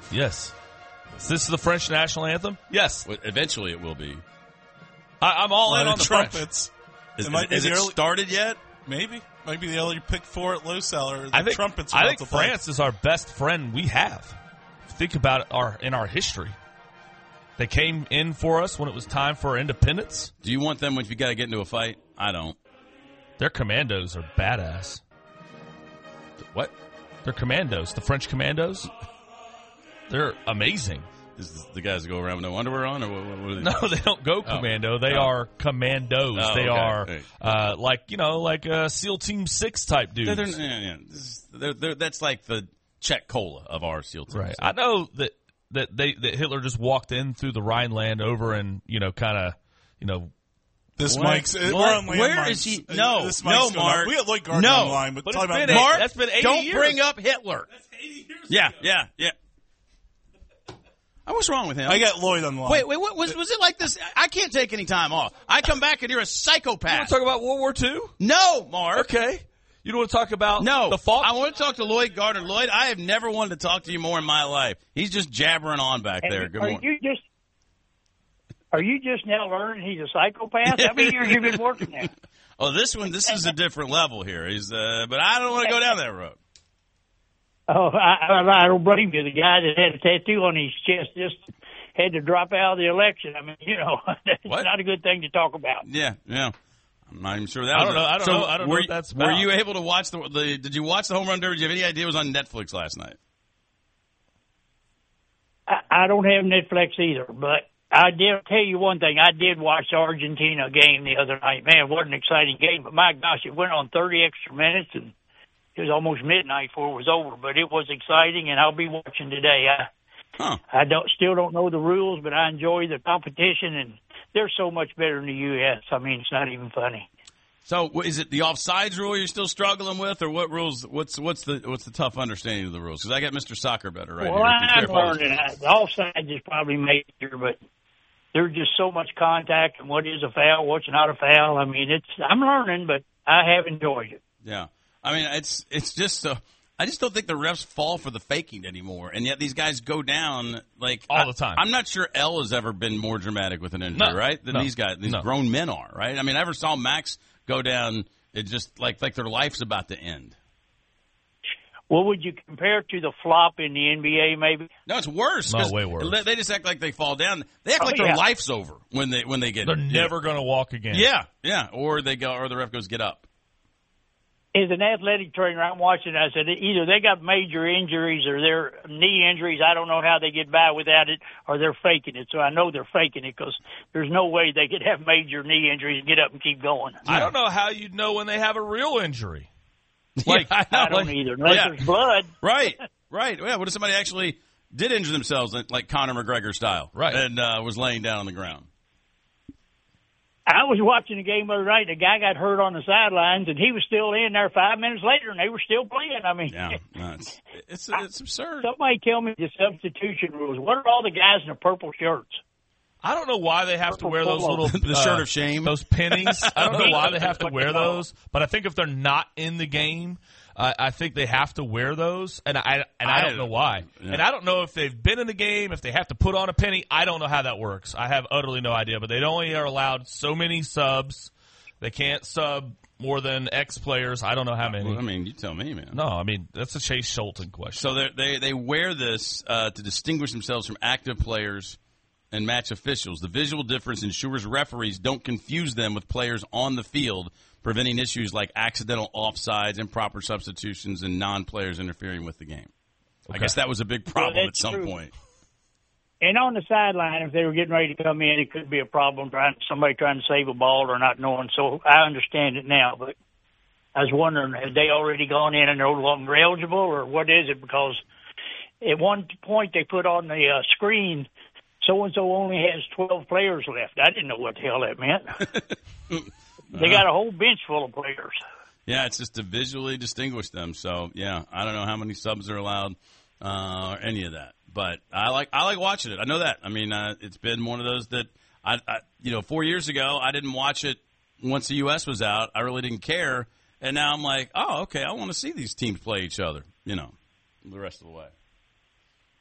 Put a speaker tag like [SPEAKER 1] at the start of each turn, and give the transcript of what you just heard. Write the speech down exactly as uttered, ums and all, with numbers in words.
[SPEAKER 1] Yes. Is this the French national anthem? Yes.
[SPEAKER 2] Well, eventually it will be.
[SPEAKER 1] I, I'm all in on the
[SPEAKER 3] trumpets.
[SPEAKER 2] Is,
[SPEAKER 3] It might be
[SPEAKER 2] is
[SPEAKER 3] the
[SPEAKER 2] it
[SPEAKER 3] early-
[SPEAKER 2] started yet?
[SPEAKER 3] Maybe. Maybe the early pick four at Low Cellar. The
[SPEAKER 1] I think,
[SPEAKER 3] trumpets.
[SPEAKER 1] I
[SPEAKER 3] about
[SPEAKER 1] think
[SPEAKER 3] to play.
[SPEAKER 1] France is our best friend we have. Think about it our, in our history. They came in for us when it was time for independence.
[SPEAKER 2] Do you want them when you got to get into a fight? I don't.
[SPEAKER 1] Their commandos are badass.
[SPEAKER 2] What?
[SPEAKER 1] They're commandos. The French commandos. They're amazing.
[SPEAKER 2] Is this the guys that go around with no underwear on, or what? what, what are they?
[SPEAKER 1] No, they don't go commando. They
[SPEAKER 2] Oh.
[SPEAKER 1] are commandos.
[SPEAKER 2] Oh,
[SPEAKER 1] they
[SPEAKER 2] okay.
[SPEAKER 1] are
[SPEAKER 2] Right.
[SPEAKER 1] uh, like you know, like uh, SEAL Team Six type dudes.
[SPEAKER 2] They're, they're, yeah, yeah. This is, they're, they're, that's like the Czech Cola of our SEAL team.
[SPEAKER 1] Right. I know that that they that Hitler just walked in through the Rhineland over and you know kind of you know.
[SPEAKER 3] This
[SPEAKER 2] What?
[SPEAKER 3] Mike's.
[SPEAKER 2] What?
[SPEAKER 3] We're on
[SPEAKER 2] Where
[SPEAKER 3] landmines.
[SPEAKER 2] is he?
[SPEAKER 3] Uh,
[SPEAKER 2] No,
[SPEAKER 3] this
[SPEAKER 2] no,
[SPEAKER 3] Mike's going
[SPEAKER 2] Mark.
[SPEAKER 3] on. We had Lloyd Gardner
[SPEAKER 2] No.
[SPEAKER 3] on the line, but,
[SPEAKER 1] But
[SPEAKER 3] talk
[SPEAKER 1] it's
[SPEAKER 3] about
[SPEAKER 1] been
[SPEAKER 2] Mark,
[SPEAKER 1] That's been eighty
[SPEAKER 2] don't
[SPEAKER 1] years.
[SPEAKER 2] bring up Hitler.
[SPEAKER 3] That's eighty years
[SPEAKER 2] Yeah,
[SPEAKER 3] ago.
[SPEAKER 2] yeah, yeah. What's wrong with him?
[SPEAKER 3] I got Lloyd on the line.
[SPEAKER 2] Wait, wait, what, was was it like this? I can't take any time off. I come back and you're a
[SPEAKER 1] You want
[SPEAKER 2] psychopath.
[SPEAKER 1] to talk about World War Two?
[SPEAKER 2] No, Mark.
[SPEAKER 1] Okay. You don't want to talk about
[SPEAKER 2] No,
[SPEAKER 1] the fault?
[SPEAKER 2] I want to talk to Lloyd Gardner. Lloyd, I have never wanted to talk to you more in my life. He's just jabbering on back there. Good
[SPEAKER 4] are
[SPEAKER 2] morning.
[SPEAKER 4] you just are you just now learning he's a psychopath? How many years have you been working there?
[SPEAKER 2] Oh, this one, this is a different level here. He's, uh, but I don't want to go down that road.
[SPEAKER 4] Oh, I, I, I don't blame you. The guy that had a tattoo on his chest just had to drop out of the election. I mean, you know, it's
[SPEAKER 2] What?
[SPEAKER 4] not a good thing to talk about.
[SPEAKER 2] Yeah, yeah. I'm not even sure that.
[SPEAKER 1] I
[SPEAKER 2] was
[SPEAKER 1] don't know.
[SPEAKER 2] it.
[SPEAKER 1] I don't
[SPEAKER 2] so
[SPEAKER 1] know. I don't know
[SPEAKER 2] were,
[SPEAKER 1] what that's
[SPEAKER 2] Were
[SPEAKER 1] about.
[SPEAKER 2] you able to watch the, the? Did you watch the home run derby? Did you have any idea it was on Netflix last night?
[SPEAKER 4] I, I don't have Netflix either, but I did tell you one thing. I did watch the Argentina game the other night. Man, what an exciting game. But my gosh, it went on thirty extra minutes, and it was almost midnight before it was over. But it was exciting, and I'll be watching today. I,
[SPEAKER 2] Huh.
[SPEAKER 4] I don't still don't know the rules, but I enjoy the competition, and they're so much better in the U S. I mean, it's not even funny.
[SPEAKER 2] So wh- is it the offsides rule you're still struggling with, or what rules? What's what's the what's the tough understanding of the rules? Because I got Mister Soccer better right
[SPEAKER 4] well,
[SPEAKER 2] here.
[SPEAKER 4] I'm
[SPEAKER 2] Careful.
[SPEAKER 4] learning. I, the offsides is probably major, but there's just so much contact, and what is a foul, what's not a foul. I mean, it's I'm learning, but I have enjoyed it.
[SPEAKER 2] Yeah, I mean it's it's just so. I just don't think the refs fall for the faking anymore, and yet these guys go down like
[SPEAKER 1] All
[SPEAKER 2] I-
[SPEAKER 1] the time.
[SPEAKER 2] I'm not sure L has ever been more dramatic with an injury,
[SPEAKER 1] No.
[SPEAKER 2] right? Than
[SPEAKER 1] No.
[SPEAKER 2] these guys, these
[SPEAKER 1] No.
[SPEAKER 2] grown men are, right? I mean, I ever saw Max go down. It just like like their life's about to end.
[SPEAKER 4] What would you compare it to the flop in the N B A, maybe?
[SPEAKER 2] No, it's worse.
[SPEAKER 1] No,
[SPEAKER 2] 'cause
[SPEAKER 1] way worse.
[SPEAKER 2] They just act like they fall down. They act
[SPEAKER 4] Oh,
[SPEAKER 2] like their
[SPEAKER 4] yeah.
[SPEAKER 2] life's over when they when they get.
[SPEAKER 1] They're
[SPEAKER 2] yeah.
[SPEAKER 1] never going to walk again.
[SPEAKER 2] Yeah, yeah. Or they go, or the ref goes, get up.
[SPEAKER 4] As an athletic trainer, I'm watching. I said either they got major injuries or they're knee injuries. I don't know how they get by without it, or they're faking it. So I know they're faking it because there's no way they could have major knee injuries and get up and keep going.
[SPEAKER 1] I don't know how you'd know when they have a real injury.
[SPEAKER 2] Like
[SPEAKER 4] I don't
[SPEAKER 2] like-
[SPEAKER 4] either. Unless
[SPEAKER 2] yeah.
[SPEAKER 4] there's blood.
[SPEAKER 2] Right, right. Yeah, what if somebody actually did injure themselves, like- like Conor McGregor style,
[SPEAKER 1] Right.
[SPEAKER 2] and uh, was laying down on the ground?
[SPEAKER 4] I was watching the game the other night. The guy got hurt on the sidelines, and he was still in there five minutes later, and they were still playing. I mean,
[SPEAKER 2] Yeah, no, it's it's, it's absurd.
[SPEAKER 4] somebody tell me the substitution rules. What are all the guys in the purple shirts?
[SPEAKER 1] I don't know why they have to wear those little
[SPEAKER 2] The
[SPEAKER 1] uh,
[SPEAKER 2] shirt of shame.
[SPEAKER 1] those pennies. I don't know why they have to wear those, but I think if they're not in the game, uh, I think they have to wear those, and I and I,
[SPEAKER 2] I-
[SPEAKER 1] don't know why.
[SPEAKER 2] yeah.
[SPEAKER 1] And I don't know if they've been in the game, if they have to put on a penny. I don't know how that works. I have utterly no idea. But they only are allowed so many subs. They can't sub more than X players. I don't know how many.
[SPEAKER 2] Well, I mean, you tell me, man.
[SPEAKER 1] No, I mean that's a Chase Schulten question.
[SPEAKER 2] So they they they wear this uh, to distinguish themselves from active players and match officials. The visual difference ensures referees don't confuse them with players on the field, preventing issues like accidental offsides, improper substitutions, and non-players interfering with the game. I guess that was a big problem
[SPEAKER 4] Well,
[SPEAKER 2] at
[SPEAKER 4] that's
[SPEAKER 2] some
[SPEAKER 4] true.
[SPEAKER 2] point.
[SPEAKER 4] And on the sideline, if they were getting ready to come in, it could be a problem trying somebody trying to save a ball or not knowing. So I understand it now, but I was wondering, have they already gone in and they're no longer eligible, or what is it? Because at one point they put on the uh, screen, so-and-so only has twelve players left. I didn't know what the hell that meant. They got a whole bench full of players.
[SPEAKER 2] Yeah, it's just to visually distinguish them. So, yeah, I don't know how many subs are allowed uh, or any of that. But I like I like watching it. I know that. I mean, uh, it's been one of those that, I, I, you know, four years ago, I didn't watch it once the U S was out. I really didn't care. And now I'm like, oh, okay, I want to see these teams play each other, you know, the rest of the way.